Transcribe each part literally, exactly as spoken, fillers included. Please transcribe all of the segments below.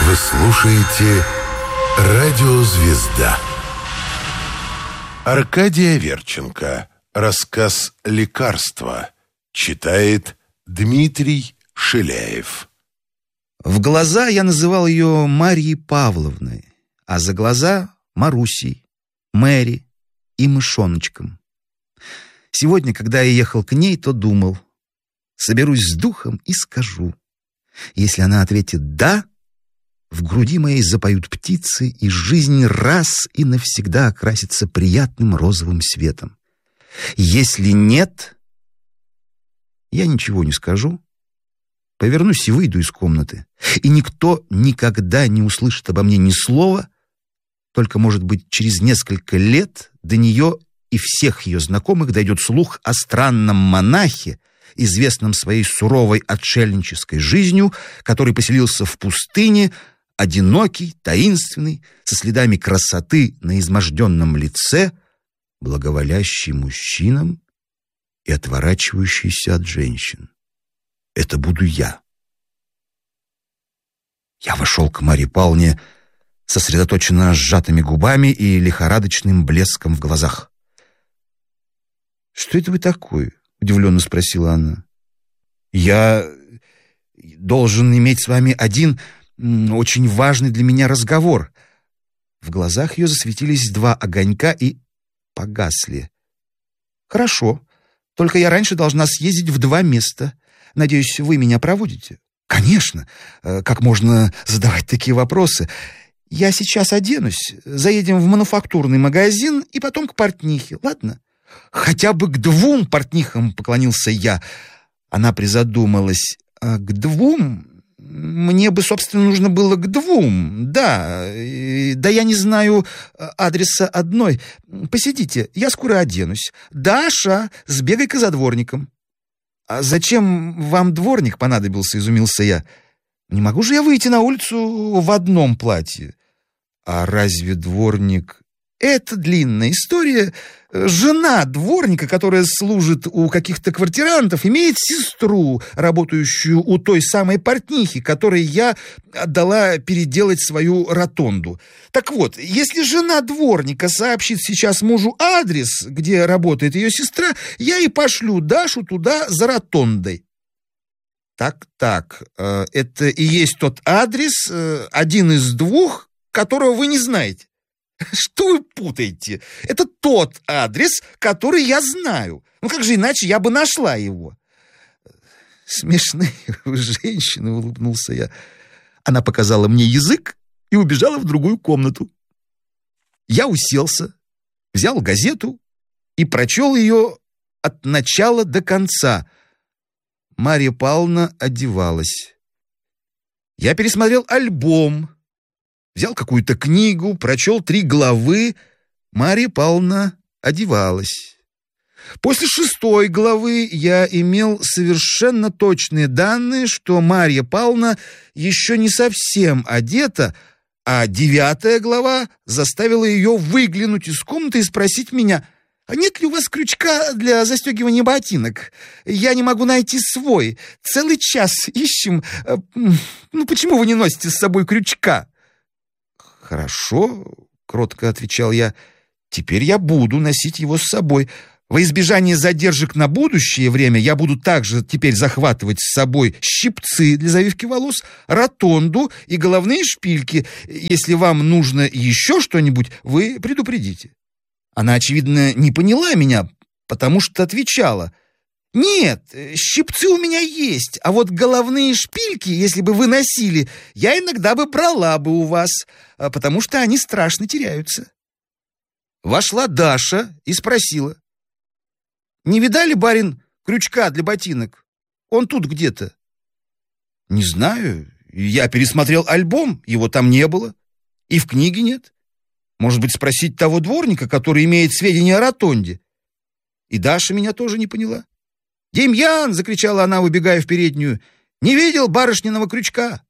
Вы слушаете «Радио Звезда». Аркадий Аверченко. Рассказ «Лекарство». Читает Дмитрий Шиляев. В глаза я называл ее Марьей Павловной, а за глаза — Марусей, Мэри и мышоночком. Сегодня, когда я ехал к ней, то думал, соберусь с духом и скажу. Если она ответит «да», в груди моей запоют птицы, и жизнь раз и навсегда окрасится приятным розовым светом. Если нет, я ничего не скажу, повернусь и выйду из комнаты, и никто никогда не услышит обо мне ни слова, только, может быть, через несколько лет до нее и всех ее знакомых дойдет слух о странном монахе, известном своей суровой отшельнической жизнью, который поселился в пустыне, одинокий, таинственный, со следами красоты на изможденном лице, благоволящий мужчинам и отворачивающийся от женщин. Это буду я. Я вошел к Марье Павловне сосредоточенно сжатыми губами и лихорадочным блеском в глазах. «Что это вы такое?» — удивленно спросила она. «Я должен иметь с вами один очень важный для меня разговор». В глазах ее засветились два огонька и погасли. «Хорошо, только я раньше должна съездить в два места. Надеюсь, вы меня проводите?» «Конечно. Как можно задавать такие вопросы? Я сейчас оденусь, заедем в мануфактурный магазин и потом к портнихе, ладно?» «Хотя бы к двум портнихам», — поклонился я. Она призадумалась. «А к двум? Мне бы, собственно, нужно было к двум. Да, да я не знаю адреса одной. Посидите, я скоро оденусь. Даша, сбегай-ка за дворником». «А зачем вам дворник понадобился?» — изумился я. «Не могу же я выйти на улицу в одном платье». «А разве дворник...» «Это длинная история. Жена дворника, которая служит у каких-то квартирантов, имеет сестру, работающую у той самой портнихи, которой я отдала переделать свою ротонду. Так вот, если жена дворника сообщит сейчас мужу адрес, где работает ее сестра, я и пошлю Дашу туда за ротондой». «Так-так, это и есть тот адрес, один из двух, которого вы не знаете?» «Что вы путаете? Это тот адрес, который я знаю. Ну как же иначе я бы нашла его?» «Смешные вы женщины», — улыбнулся я. Она показала мне язык и убежала в другую комнату. Я уселся, взял газету и прочел ее от начала до конца. Марья Павловна одевалась. Я пересмотрел альбом, взял какую-то книгу, прочел три главы. Марья Павловна одевалась. После шестой главы я имел совершенно точные данные, что Марья Павловна еще не совсем одета, а девятая глава заставила ее выглянуть из комнаты и спросить меня: «А нет ли у вас крючка для застегивания ботинок? Я не могу найти свой. Целый час ищем. Ну почему вы не носите с собой крючка?» «Хорошо», — кротко отвечал я, — «теперь я буду носить его с собой. Во избежание задержек на будущее время я буду также теперь захватывать с собой щипцы для завивки волос, ротонду и головные шпильки. Если вам нужно еще что-нибудь, вы предупредите». Она, очевидно, не поняла меня, потому что отвечала: «Нет, щипцы у меня есть, а вот головные шпильки, если бы вы носили, я иногда бы брала бы у вас, потому что они страшно теряются». Вошла Даша и спросила: «Не видали, барин, крючка для ботинок? Он тут где-то». «Не знаю. Я пересмотрел альбом, его там не было. И в книге нет. Может быть, спросить того дворника, который имеет сведения о ротонде». И Даша меня тоже не поняла. «Демьян!» — закричала она, выбегая в переднюю. «Не видел барышниного крючка?»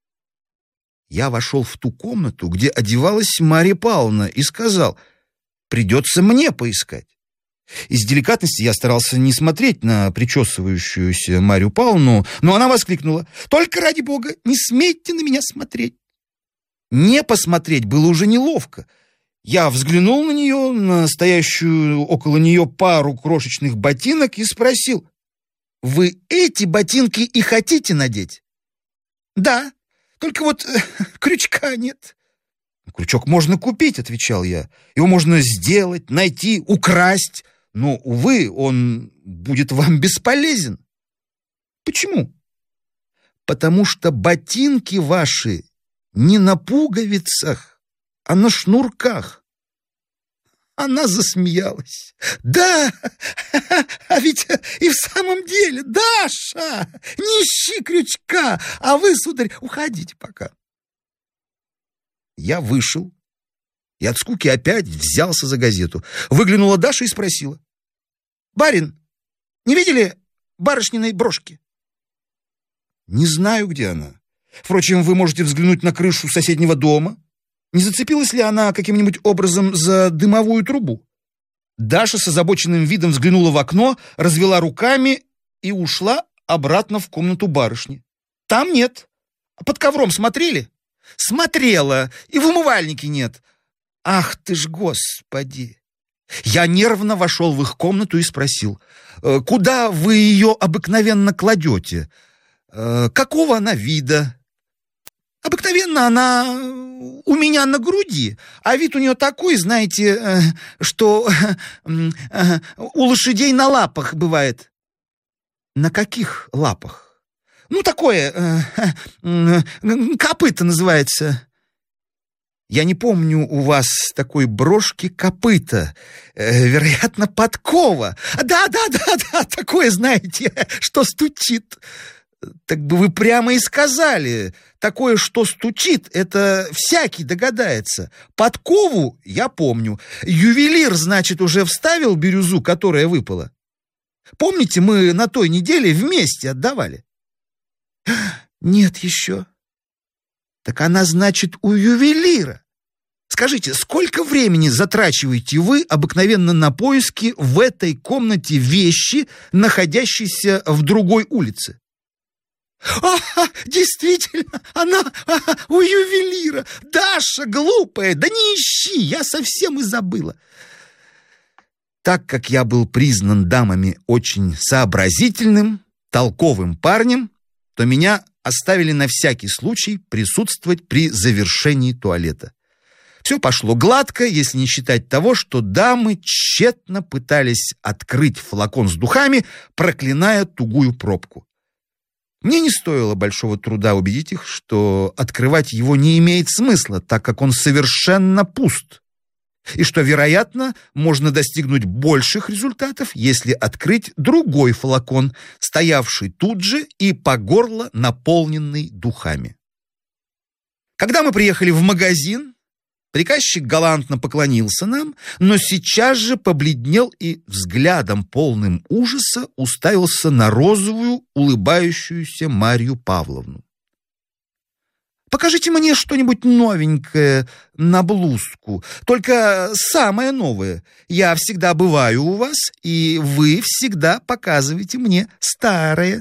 Я вошел в ту комнату, где одевалась Марья Павловна, и сказал: «Придется мне поискать». Из деликатности я старался не смотреть на причесывающуюся Марью Павловну, но она воскликнула: «Только ради бога, не смейте на меня смотреть! Не посмотреть было уже неловко. Я взглянул на нее, на стоящую около нее пару крошечных ботинок, и спросил: «Вы эти ботинки и хотите надеть?» «Да, только вот э, крючка нет». «Крючок можно купить», — отвечал я. «Его можно сделать, найти, украсть, но, увы, он будет вам бесполезен». «Почему?» «Потому что ботинки ваши не на пуговицах, а на шнурках». Она засмеялась. «Да, а ведь и в самом деле, Даша, не ищи крючка, а вы, сударь, уходите пока». Я вышел и от скуки опять взялся за газету. Выглянула Даша и спросила: «Барин, не видели барышниной брошки?» «Не знаю, где она. Впрочем, вы можете взглянуть на крышу соседнего дома. Не зацепилась ли она каким-нибудь образом за дымовую трубу?» Даша с озабоченным видом взглянула в окно, развела руками и ушла обратно в комнату барышни. «Там нет. А под ковром смотрели?» «Смотрела, и в умывальнике нет». «Ах ты ж, Господи!» Я нервно вошел в их комнату и спросил: «Куда вы ее обыкновенно кладете? Какого она вида?» «Обыкновенно она у меня на груди, а вид у нее такой, знаете, что у лошадей на лапах бывает». «На каких лапах?» «Ну, такое, копыто называется». «Я не помню у вас такой брошки копыта. Вероятно, подкова. Да, да, да, да, такое, знаете, что стучит». «Так бы вы прямо и сказали. Такое, что стучит, это всякий догадается. Подкову я помню. Ювелир, значит, уже вставил бирюзу, которая выпала. Помните, мы на той неделе вместе отдавали?» «Нет еще». «Так она, значит, у ювелира. Скажите, сколько времени затрачиваете вы обыкновенно на поиски в этой комнате вещи, находящейся в другой улице?» «Ага, действительно, она ага, у ювелира. Даша, глупая, да не ищи, я совсем и забыла». Так как я был признан дамами очень сообразительным, толковым парнем, то меня оставили на всякий случай присутствовать при завершении туалета. Все пошло гладко, если не считать того, что дамы тщетно пытались открыть флакон с духами, проклиная тугую пробку. Мне не стоило большого труда убедить их, что открывать его не имеет смысла, так как он совершенно пуст, и что, вероятно, можно достигнуть больших результатов, если открыть другой флакон, стоявший тут же и по горло наполненный духами. Когда мы приехали в магазин, приказчик галантно поклонился нам, но сейчас же побледнел и взглядом полным ужаса уставился на розовую, улыбающуюся Марью Павловну. «Покажите мне что-нибудь новенькое на блузку, только самое новое. Я всегда бываю у вас, и вы всегда показываете мне старое».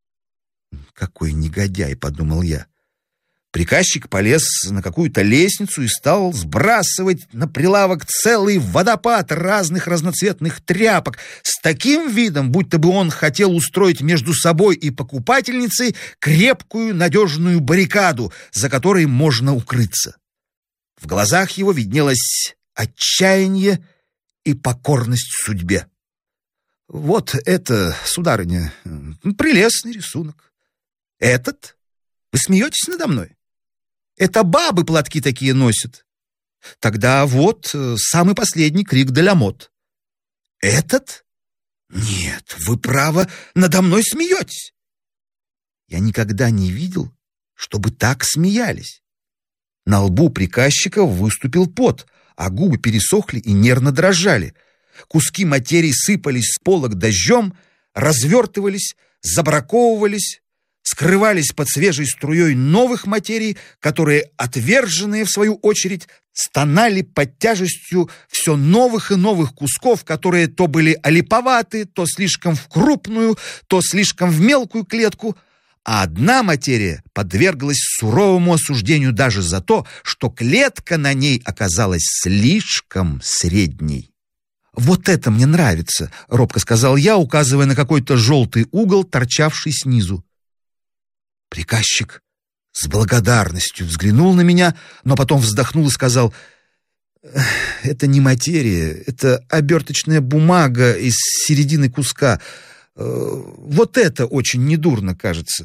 «Какой негодяй», — подумал я. Приказчик полез на какую-то лестницу и стал сбрасывать на прилавок целый водопад разных разноцветных тряпок с таким видом, будто бы он хотел устроить между собой и покупательницей крепкую надежную баррикаду, за которой можно укрыться. В глазах его виднелось отчаяние и покорность судьбе. «Вот это, сударыня, прелестный рисунок. Этот? Вы смеетесь надо мной? Это бабы платки такие носят. Тогда вот самый последний крик де ла мод. Этот? Нет, вы, право, надо мной смеетесь. Я никогда не видел, чтобы так смеялись. На лбу приказчика выступил пот, а губы пересохли и нервно дрожали. Куски материи сыпались с полок дождем, развертывались, забраковывались, скрывались под свежей струей новых материй, которые, отверженные в свою очередь, стонали под тяжестью все новых и новых кусков, которые то были олиповаты, то слишком в крупную, то слишком в мелкую клетку, а одна материя подверглась суровому осуждению даже за то, что клетка на ней оказалась слишком средней. «Вот это мне нравится», — робко сказал я, указывая на какой-то желтый угол, торчавший снизу. Приказчик с благодарностью взглянул на меня, но потом вздохнул и сказал: «Это не материя, это оберточная бумага из середины куска. Вот это очень недурно, кажется».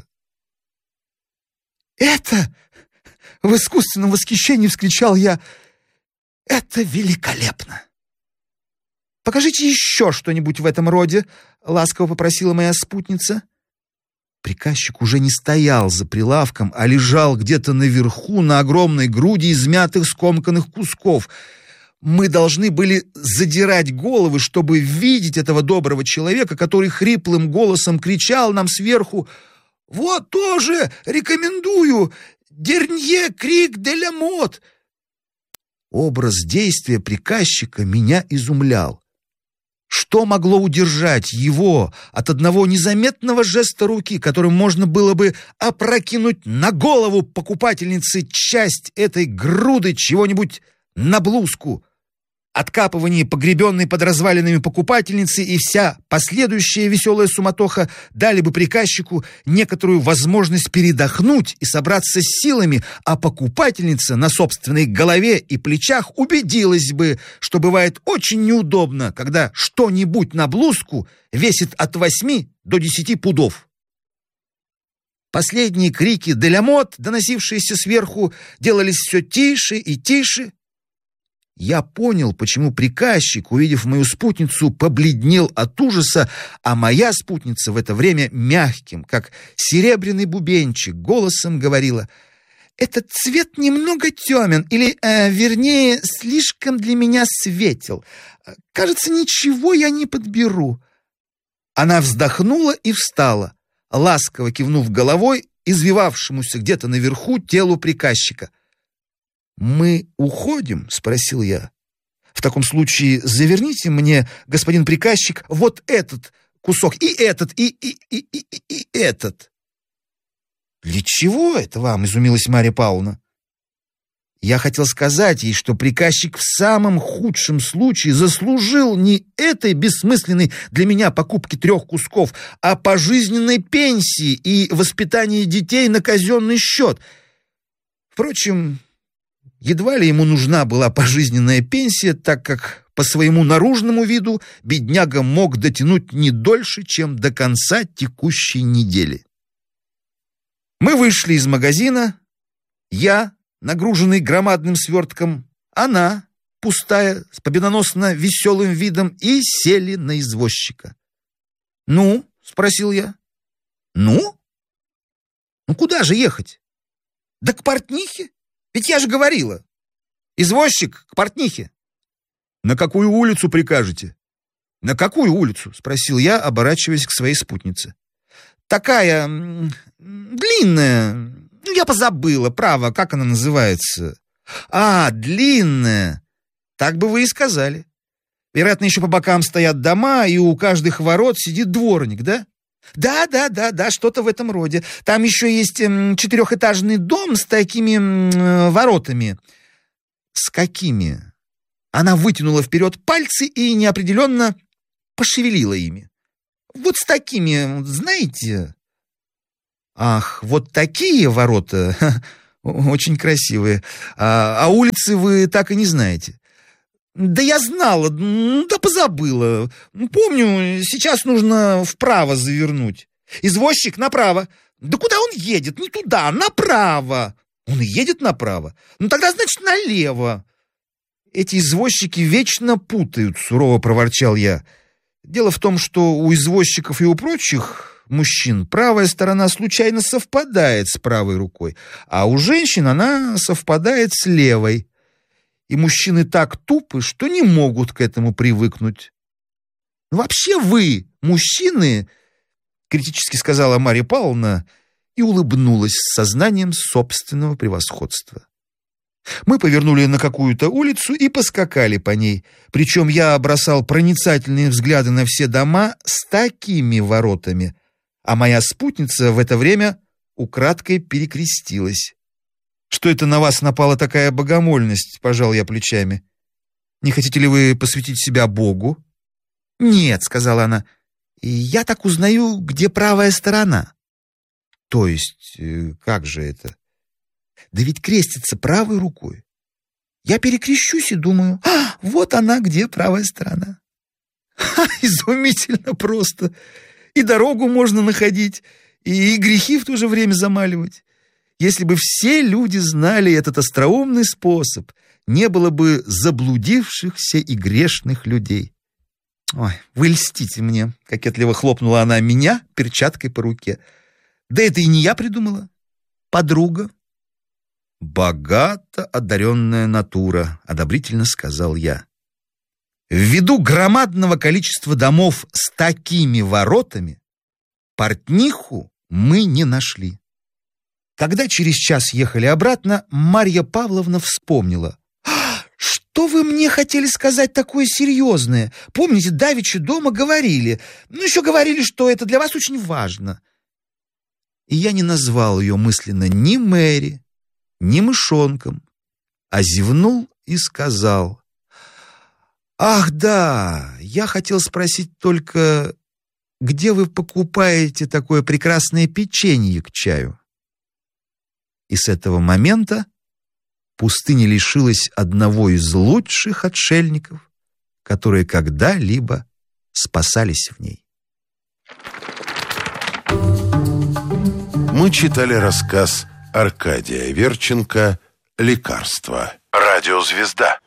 «Это!» — в искусственном восхищении вскричал я. «Это великолепно!» «Покажите еще что-нибудь в этом роде», — ласково попросила моя спутница. Приказчик уже не стоял за прилавком, а лежал где-то наверху на огромной груди измятых скомканных кусков. Мы должны были задирать головы, чтобы видеть этого доброго человека, который хриплым голосом кричал нам сверху: «Вот тоже рекомендую! Дернье крик де ля мот!» Образ действия приказчика меня изумлял. Что могло удержать его от одного незаметного жеста руки, которым можно было бы опрокинуть на голову покупательницы часть этой груды чего-нибудь на блузку? Откапывание погребенной под развалинами покупательницы и вся последующая веселая суматоха дали бы приказчику некоторую возможность передохнуть и собраться с силами, а покупательница на собственной голове и плечах убедилась бы, что бывает очень неудобно, когда что-нибудь на блузку весит от восьми до десяти пудов. Последние крики де ля мот, доносившиеся сверху, делались все тише и тише. Я понял, почему приказчик, увидев мою спутницу, побледнел от ужаса, а моя спутница в это время мягким, как серебряный бубенчик, голосом говорила: «Этот цвет немного темен, или, э, вернее, слишком для меня светел. Кажется, ничего я не подберу». Она вздохнула и встала, ласково кивнув головой извивавшемуся где-то наверху телу приказчика. «Мы уходим?» — спросил я. «В таком случае заверните мне, господин приказчик, вот этот кусок, и этот, и, и, и, и, и этот». «Для чего это вам?» — изумилась Марья Павловна. Я хотел сказать ей, что приказчик в самом худшем случае заслужил не этой бессмысленной для меня покупки трех кусков, а пожизненной пенсии и воспитания детей на казенный счет. Впрочем, едва ли ему нужна была пожизненная пенсия, так как по своему наружному виду бедняга мог дотянуть не дольше, чем до конца текущей недели. Мы вышли из магазина, я, нагруженный громадным свертком, она, пустая, с победоносно веселым видом, и сели на извозчика. «Ну?» — спросил я. «Ну? Ну куда же ехать?» «Да к портнихе. Ведь я же говорила. Извозчик, к портнихе». «На какую улицу прикажете?» «На какую улицу?» — спросил я, оборачиваясь к своей спутнице. «Такая длинная. Я позабыла, право, как она называется». «А, длинная. Так бы вы и сказали. Вероятно, еще по бокам стоят дома, и у каждых ворот сидит дворник, да?» «Да, да, да, да, что-то в этом роде. Там еще есть м, четырехэтажный дом с такими м, воротами». «С какими?» Она вытянула вперед пальцы и неопределенно пошевелила ими. «Вот с такими, знаете?» «Ах, вот такие ворота? Очень красивые. А, а улицы вы так и не знаете?» «Да я знала, да позабыла. Помню, сейчас нужно вправо завернуть. Извозчик, направо. Да куда он едет? Не туда, направо». «Он едет направо? Ну тогда, значит, налево». «Эти извозчики вечно путают», — сурово проворчал я. «Дело в том, что у извозчиков и у прочих мужчин правая сторона случайно совпадает с правой рукой, а у женщин она совпадает с левой. И мужчины так тупы, что не могут к этому привыкнуть». «Вообще вы, мужчины», — критически сказала Марья Павловна и улыбнулась с сознанием собственного превосходства. Мы повернули на какую-то улицу и поскакали по ней, причем я бросал проницательные взгляды на все дома с такими воротами, а моя спутница в это время украдкой перекрестилась. «Что это на вас напала такая богомольность?» — пожал я плечами. «Не хотите ли вы посвятить себя Богу?» «Нет», — сказала она, — «я так узнаю, где правая сторона». «То есть, как же это?» «Да ведь крестится правой рукой. Я перекрещусь и думаю, а, вот она, где правая сторона». Ха, изумительно просто. И дорогу можно находить, и грехи в то же время замаливать. Если бы все люди знали этот остроумный способ, не было бы заблудившихся и грешных людей. «Ой, вы льстите мне», — кокетливо хлопнула она меня перчаткой по руке. «Да это и не я придумала. Подруга». «Богато одаренная натура», — одобрительно сказал я. Ввиду громадного количества домов с такими воротами, портниху мы не нашли. Когда через час ехали обратно, Марья Павловна вспомнила. «Что вы мне хотели сказать такое серьезное? Помните, давеча дома говорили. Ну, еще говорили, что это для вас очень важно». И я не назвал ее мысленно ни Мэри, ни мышонком, а зевнул и сказал: «Ах, да, я хотел спросить только, где вы покупаете такое прекрасное печенье к чаю?» И с этого момента пустыня лишилась одного из лучших отшельников, которые когда-либо спасались в ней. Мы читали рассказ Аркадия Верченко «Лекарство». Радиозвезда.